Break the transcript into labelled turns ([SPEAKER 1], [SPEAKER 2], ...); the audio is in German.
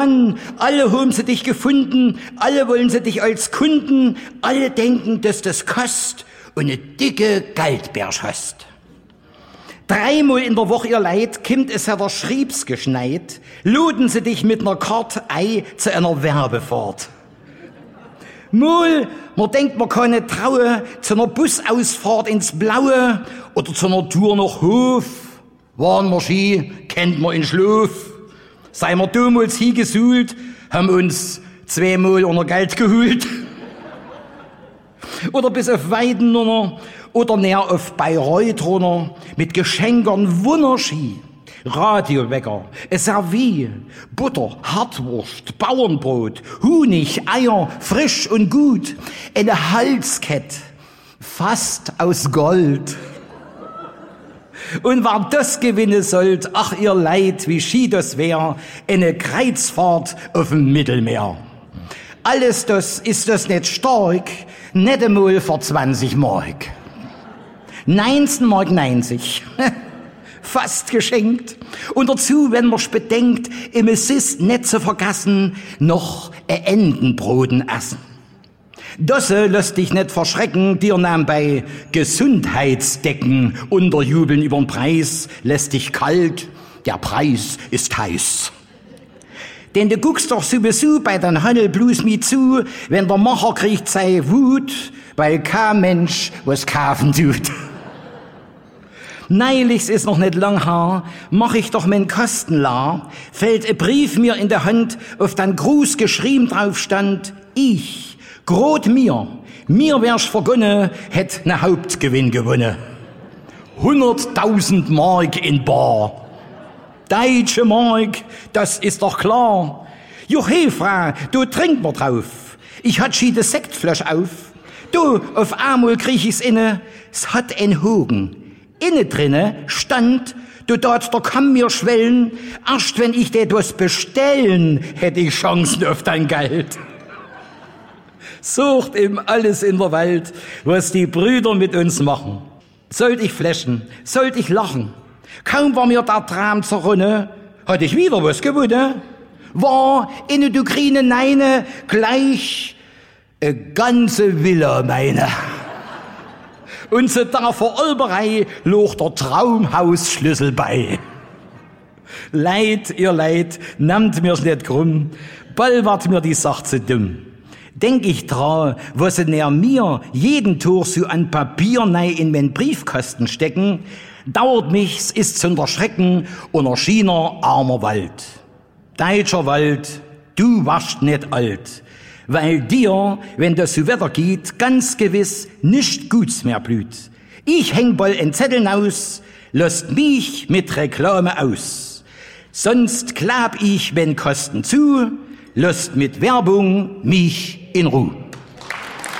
[SPEAKER 1] Mann, alle haben sie dich gefunden, alle wollen sie dich als Kunden, alle denken, dass das kost und eine dicke Geldbärsch hast. 3-mal in der Woche, ihr Leid, kommt es der Schriebs geschneit, luden sie dich mit ner Karte ei zu einer Werbefahrt. Mal, man denkt, man kann nicht trauen, zu einer Busausfahrt ins Blaue oder zu einer Tour nach Hof. Waren wir Ski, kennt man in Schlaf. Sei wir damals hingesuhlt, haben uns 2-mal unser Geld geholt. Oder bis auf Weiden runter, oder näher auf Bayreuth runter, mit Geschenkern Wunderski. Radiowecker, ein Servier, Butter, Hartwurst, Bauernbrot, Honig, Eier, frisch und gut, eine Halskette, fast aus Gold. Und wer das gewinnen sollt, ach ihr Leid, wie schied das wär, eine Kreuzfahrt auf dem Mittelmeer. Alles das, ist das nicht stark, nicht einmal für 20 Mark. 19,90 Mark. Fast geschenkt. Und dazu, wenn man's bedenkt, im Assist nicht zu vergessen, noch Entenbroten essen. Das lässt dich nicht verschrecken, dir nahm bei Gesundheitsdecken unterjubeln übern Preis, lässt dich kalt, der Preis ist heiß. Denn du guckst doch sowieso bei den Handel bloß mit zu, wenn der Macher kriegt sei Wut, weil kein Mensch was kaufen tut. Neulich ist noch nicht lang her, mach ich doch mein Kostenlar, fällt ein Brief mir in der Hand, auf den Gruß geschrieben drauf stand, ich, grot mir wär's vergonnen, hätt ne Hauptgewinn gewonnen. 100.000 Mark in bar. Deutsche Mark, das ist doch klar. Jo, hey, Frau, du trink mal drauf. Ich hat schi de Sektflasch auf. Du, auf einmal krieg ich's inne, es hat ein Hogen. Inne drinne stand, du dort, da kann mir schwellen, erst wenn ich dir das bestellen, hätte ich Chancen auf dein Geld. Sucht ihm alles in der Welt, was die Brüder mit uns machen. Sollt ich flächen, sollt ich lachen, kaum war mir der Traum zerrunne, hatte ich wieder was gewonnen, war inne du grüne Neine gleich a ganze Villa meine. Und zu der Verolberei log der Traumhausschlüssel bei. Leid, ihr Leid, nehmt mir's nicht krumm, bald ward mir die Sache zu dumm. Denk ich dran, was sie näher mir jeden Tag so an Papier nei in mein Briefkasten stecken, dauert mich's, ist zu unterschrecken, unter China armer Wald. Deutscher Wald, du warst nicht alt. Weil dir, wenn das so Wetter geht, ganz gewiss nicht Guts mehr blüht. Ich häng bald en Zetteln aus, lasst mich mit Reklame aus. Sonst klab ich, wenn Kosten zu, lasst mit Werbung mich in Ruhe.